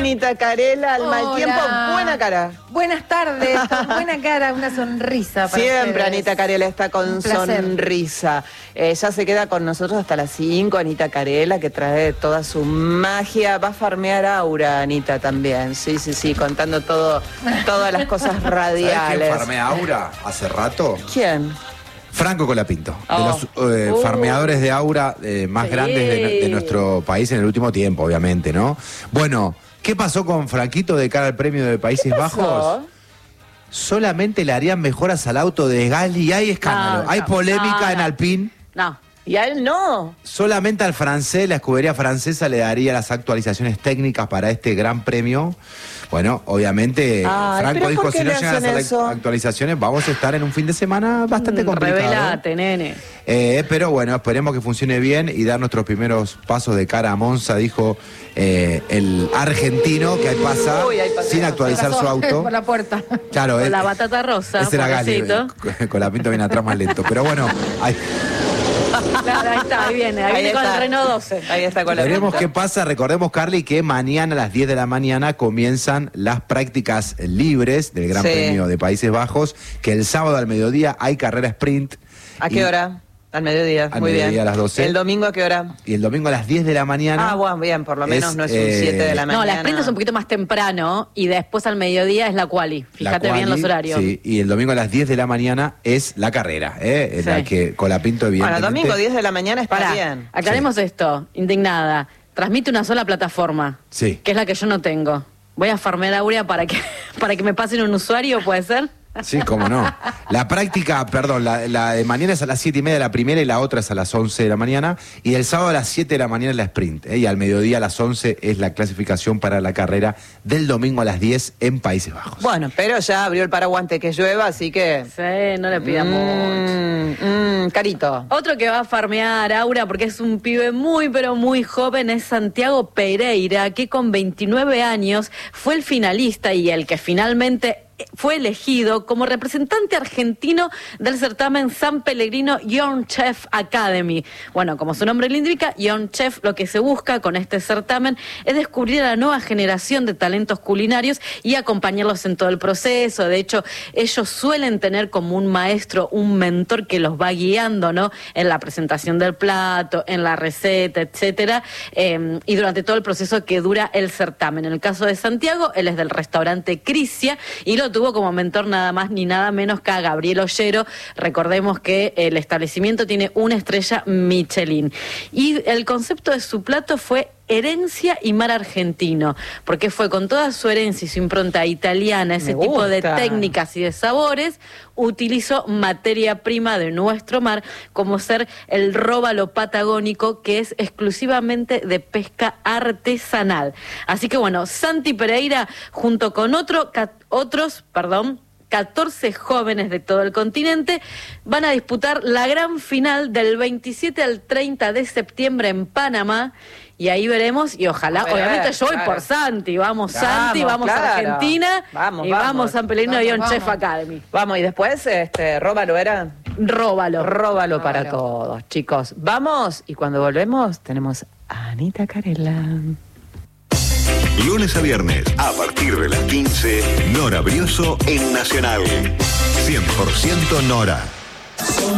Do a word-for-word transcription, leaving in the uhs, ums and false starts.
Anita Carela, al mal Hola. tiempo, buena cara. Buenas tardes, con buena cara, una sonrisa para Siempre ustedes. Anita Carela está con Un placer. sonrisa. Eh, ya se queda con nosotros hasta las cinco, Anita Carela, que trae toda su magia. Va a farmear Aura, Anita, también. Sí, sí, sí, contando todo, todas las cosas ¿Sabés quién radiales. farmea Aura hace rato? ¿Quién? Franco Colapinto, Oh. de los eh, Uh. farmeadores de Aura eh, más Sí. grandes de, de nuestro país en el último tiempo, obviamente, ¿no? Bueno, ¿qué pasó con Franquito de cara al premio de Países Bajos? ¿Pasó? Solamente le harían mejoras al auto de Gasly. Hay escándalo, No, hay no, polémica no, en no. Alpine. No. Y a él no. Solamente al francés, la escudería francesa le daría las actualizaciones técnicas para este gran premio. Bueno, obviamente, Ay, Franco pero dijo, ¿por qué si no le llegan hacen las eso? actualizaciones, vamos a estar en un fin de semana bastante complicado. Revelate, nene. Eh, pero bueno, esperemos que funcione bien y dar nuestros primeros pasos de cara a Monza, dijo eh, el argentino, que ahí pasa Uy, ahí pasa. sin actualizar su auto. Por la puerta. Claro, Con eh, la batata rosa, ese era Gasly, pobrecito. eh, con la pinta bien atrás más lento. Pero bueno, ahí, Claro, ahí está, ahí viene, ahí, Ahí viene con está. el Renault doce. Ahí está con la veremos pinta. qué pasa. Recordemos, Carly, que mañana a las diez de la mañana comienzan las prácticas libres del Gran Sí. Premio de Países Bajos, que el sábado al mediodía hay carrera sprint. ¿A qué y- hora? Al mediodía, Al muy mediodía bien. a las doce. ¿El domingo a qué hora? Y el domingo a las diez de la mañana. Ah, bueno, bien, por lo menos es, no es un eh, siete de la mañana. No, la sprint es un poquito más temprano y después al mediodía es la quali. la Fíjate bien quali, los horarios. Sí, y el domingo a las diez de la mañana es la carrera, ¿eh? En Sí. la que Colapinto, Bueno, evidentemente. domingo diez de la mañana está Pará, bien. aclaremos esto, indignada. Transmite una sola plataforma, Sí. que es la que yo no tengo. Voy a farmear Aurea para que, para que me pasen un usuario, ¿puede ser? Sí, cómo no. La práctica, perdón, la, la de mañana es a las siete y media la primera y la otra es a las once de la mañana. Y el sábado a las siete de la mañana es la sprint. ¿eh? Y al mediodía a las once es la clasificación para la carrera del domingo a las diez en Países Bajos. Bueno, pero ya abrió el paraguas antes que llueva, así que... Sí, no le pidamos mucho. Mm, mm, carito. Otro que va a farmear Aura porque es un pibe muy pero muy joven es Santiago Pereira, que con veintinueve años fue el finalista y el que finalmente fue elegido como representante argentino del certamen San Pellegrino Young Chef Academy. Bueno, como su nombre lo indica, Young Chef, lo que se busca con este certamen es descubrir a la nueva generación de talentos culinarios y acompañarlos en todo el proceso. De hecho, ellos suelen tener como un maestro, un mentor que los va guiando, ¿no? En la presentación del plato, en la receta, etcétera, eh, y durante todo el proceso que dura el certamen. En el caso de Santiago, él es del restaurante Crisia y lo tuvo como mentor nada más ni nada menos que a Gabriel Ollero. Recordemos que el establecimiento tiene una estrella Michelin. Y el concepto de su plato fue herencia y mar argentino, porque fue con toda su herencia y su impronta italiana, ese Me tipo de gusta. técnicas y de sabores, utilizó materia prima de nuestro mar, como ser el róbalo patagónico, que es exclusivamente de pesca artesanal. Así que bueno, Santi Pereira, junto con otro, ca- otros, perdón, catorce jóvenes de todo el continente, van a disputar la gran final del veintisiete al treinta de septiembre en Panamá. Y ahí veremos, y ojalá, A ver, obviamente a ver, yo voy claro. por Santi, vamos, Vamos, Santi, vamos claro. a Argentina, Vamos, y vamos. vamos San Pellegrino Vamos, Young Chef vamos. Academy. Vamos, y después, este, róbalo era... Róbalo. Róbalo para Róbalo. todos, chicos. Vamos, y cuando volvemos tenemos a Anita Carela. Lunes a viernes, a partir de las quince, Nora Brioso en Nacional. cien por ciento Nora.